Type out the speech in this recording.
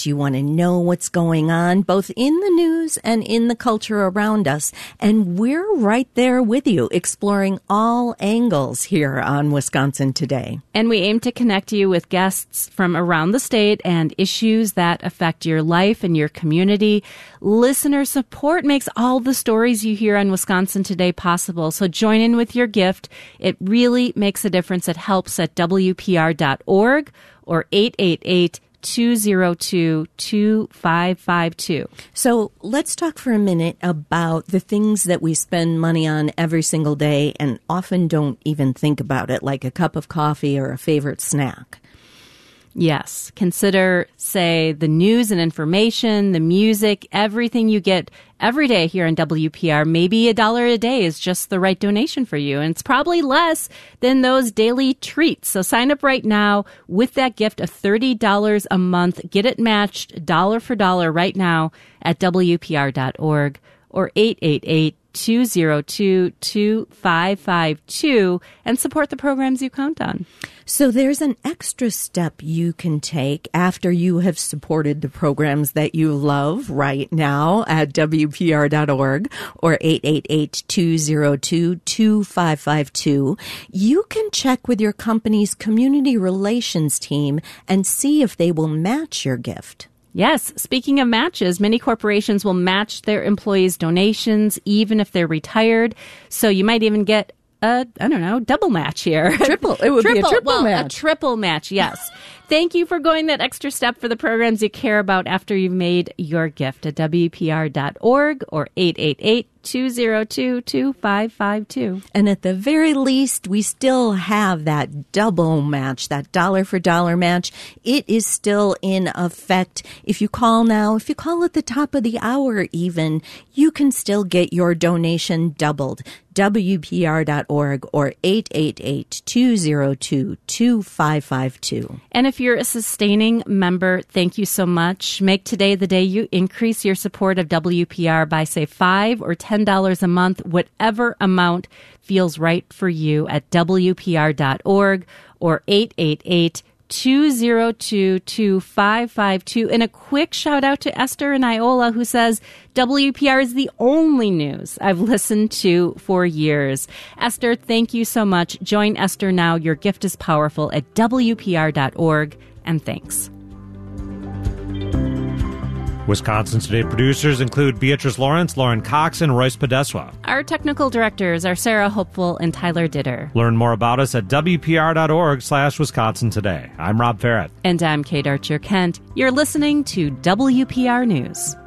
Do you want to know what's going on, both in the news and in the culture around us? And we're right there with you, exploring all angles here on Wisconsin Today. And we aim to connect you with guests from around the state and issues that affect your life and your community. Listener support makes all the stories you hear on Wisconsin Today possible. So join in with your gift. It really makes a difference. It helps at WPR.org or 888-202-2552. So let's talk for a minute about the things that we spend money on every single day and often don't even think about it, like a cup of coffee or a favorite snack. Yes. Consider, say, the news and information, the music, everything you get every day here on WPR. Maybe $1 a day is just the right donation for you. And it's probably less than those daily treats. So sign up right now with that gift of $30 a month. Get it matched dollar for dollar right now at WPR.org or 888-202-2552 and support the programs you count on. So there's an extra step you can take after you have supported the programs that you love right now at WPR.org or 888-202-2552. You can check with your company's community relations team and see if they will match your gift. Yes. Speaking of matches, many corporations will match their employees' donations even if they're retired. So you might even get double match here. It would be a triple match. A triple match, yes. Thank you for going that extra step for the programs you care about after you've made your gift at WPR.org or 888-202-2552. And at the very least, we still have that double match, that dollar for dollar match. It is still in effect. If you call now, if you call at the top of the hour even, you can still get your donation doubled. WPR.org or 888-202-2552. And if you're a sustaining member, thank you so much. Make today the day you increase your support of WPR by, say, $5 or $10 a month, whatever amount feels right for you at WPR.org or 888-202-2552. And a quick shout out to Esther in Iola, who says, WPR is the only news I've listened to for years. Esther, thank you so much. Join Esther now. Your gift is powerful at WPR.org. And thanks. Wisconsin Today producers include Beatrice Lawrence, Lauren Cox, and Royce Podeswa. Our technical directors are Sarah Hopeful and Tyler Ditter. Learn more about us at WPR.org/Wisconsin Today. I'm Rob Farrett. And I'm Kate Archer-Kent. You're listening to WPR News.